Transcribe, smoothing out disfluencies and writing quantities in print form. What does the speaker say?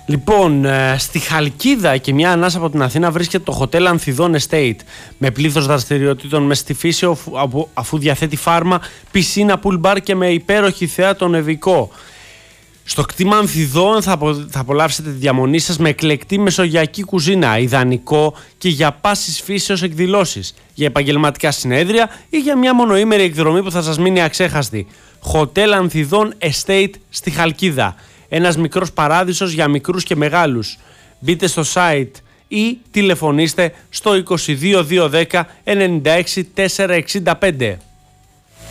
Λοιπόν, στη Χαλκίδα και μια ανάσα από την Αθήνα βρίσκεται το Hotel Ανθιδών Estate με πλήθος δραστηριοτήτων μέσα στη φύση, αφού διαθέτει φάρμα, πισίνα, pool bar και με υπέροχη θέα τον Ευικό. Στο κτήμα Ανθιδών θα απολαύσετε τη διαμονή σας με εκλεκτή μεσογειακή κουζίνα, ιδανικό και για πάσης φύσεως εκδηλώσεις, για επαγγελματικά συνέδρια ή για μια μονοήμερη εκδρομή που θα σας μείνει αξέχαστη. Hotel Ανθιδών Estate στη Χαλκίδα. Ένας μικρός παράδεισος για μικρούς και μεγάλους. Μπείτε στο site ή τηλεφωνήστε στο 22 210 96 465.